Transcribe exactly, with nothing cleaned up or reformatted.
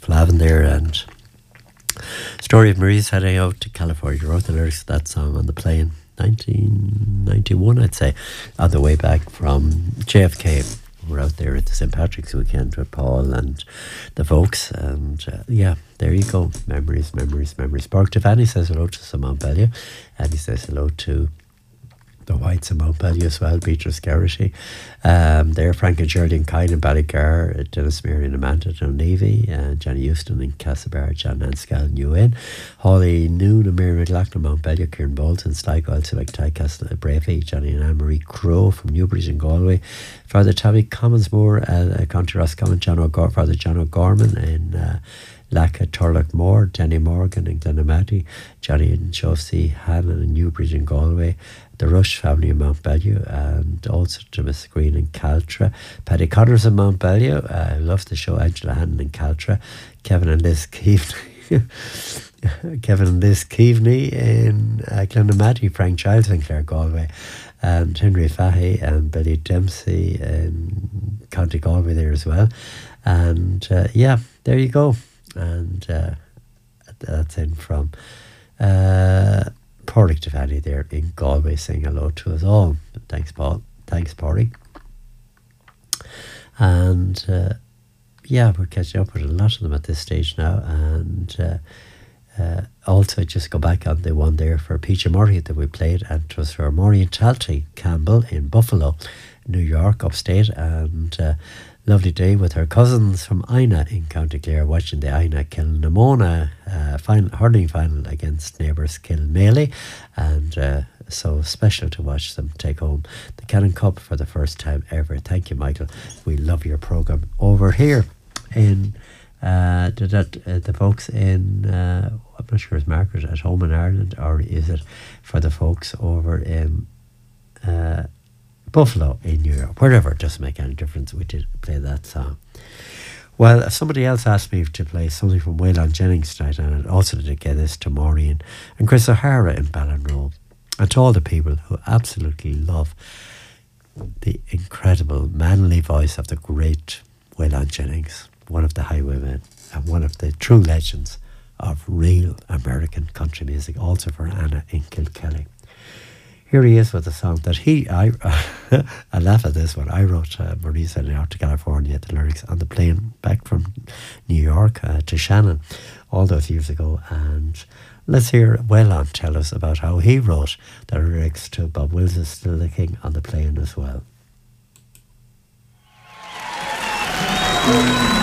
Flavin there, and story of Marie's heading out to California. Wrote the lyrics of that song on the plane, nineteen ninety-one, I'd say, on the way back from J F K. We're out there at the Saint Patrick's weekend with Paul and the folks, and uh, yeah, there you go. Memories, memories, memories. Park Tiffany says hello to Simone Bellier, and he says hello to the Whites of Mount Bellier as well, Beatrice Garrity. Um, there, Frank and Shirley and Kyle and Ballygar, Dennis Mary and Amanda Dunleavy, uh, Johnny Houston and Castlebar, John Anscal and New Inn, Holly Noon and Mary McLaughlin, Mount Bellier, Kieran Bolton, Sligo, Civic Tynecastle, Bravey, Johnny and Anne-Marie Crow from Newbridge and Galway, Father Tommy Commonsmore, uh, County Roscommon, John O'Gor, Father John O'Gorman in uh, Lacka, Turlock Moore, Danny Morgan and Glenamati, Johnny and Josie Hannon in Newbridge and Galway, the Rush family in Mount Bellew, and also to Miss Green in Caltra, Paddy Connors in Mount Bellew, uh, loves the show, Angela Hannon in Caltra, Kevin and Liz Keaveney, Kevin and Liz Keaveney in uh, Glenamati, Frank Giles in Clare Galway, and Henry Fahey and Billy Dempsey in County Galway there as well. And uh, yeah, there you go. And uh, that's in from uh, Porrick Tiffany there in Galway, saying hello to us all. Thanks, Paul. Thanks, Porrick. And uh, yeah, we're catching up with a lot of them at this stage now. And uh, uh, also, just go back on the one there for Peach Murray that we played, and it was for Maureen Talty Campbell in Buffalo, New York, upstate. And uh, lovely day with her cousins from Ina in County Clare, watching the Ina Kilnamona uh, final, hurling final against neighbours Kilmaley, and uh, so special to watch them take home the Cannon Cup for the first time ever. Thank you, Michael. We love your programme over here in uh, the, that, uh, the folks in, uh, I'm not sure, is Margaret at home in Ireland, or is it for the folks over in uh, Buffalo in New York, wherever, it doesn't make any difference. We did play that song. Well, somebody else asked me to play something from Waylon Jennings tonight, and I also did get this to Maureen and Chris O'Hara in Ballinrobe, and to all the people who absolutely love the incredible manly voice of the great Waylon Jennings, one of the highwaymen and one of the true legends of real American country music, also for Anna in Kilkelly. Here he is with a song that he, I, I laugh at this one. I wrote uh, Marie sending out to California, the lyrics on the plane back from New York uh, to Shannon all those years ago. And let's hear Waylon tell us about how he wrote the lyrics to Bob Wills' Still the King on the plane as well.